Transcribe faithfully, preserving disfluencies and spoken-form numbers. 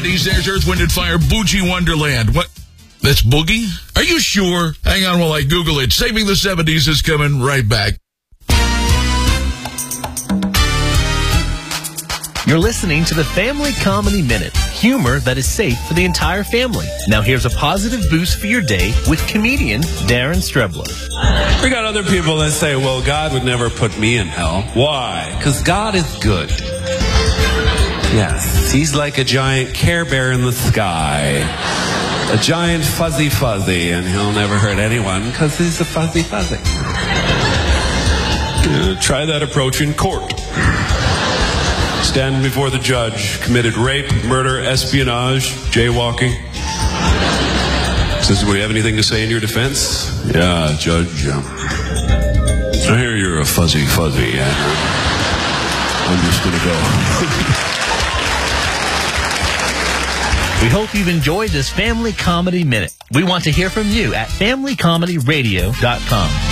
seventies, there's Earth, Wind and Fire, Boogie Wonderland. What? That's Boogie? Are you sure? Hang on while I Google it. Saving the seventies is coming right back. You're listening to the Family Comedy Minute. Humor that is safe for the entire family. Now here's a positive boost for your day with comedian Darren Strebler. We got other people that say, well, God would never put me in hell. Why? Because God is good. Yes, he's like a giant Care Bear in the sky. A giant fuzzy fuzzy, and he'll never hurt anyone because he's a fuzzy fuzzy. Uh, try that approach in court. Stand before the judge, committed rape, murder, espionage, jaywalking. Says, do we have anything to say in your defense? Yeah, Judge. Um, I hear you're a fuzzy fuzzy, and I'm just going to go. We hope you've enjoyed this Family Comedy Minute. We want to hear from you at family comedy radio dot com.